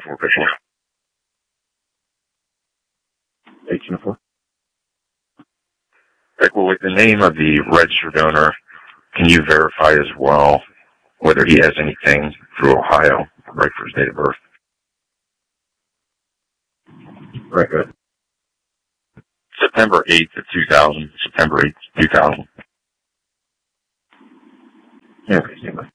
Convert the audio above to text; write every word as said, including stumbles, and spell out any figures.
four, official. eighteen oh four. Okay, well, with the name of the registered owner, can you verify as well whether he has anything through Ohio, right, for his date of birth? Right, good. September eighth of two thousand. September eighth, two thousand. Yeah, okay, stand by.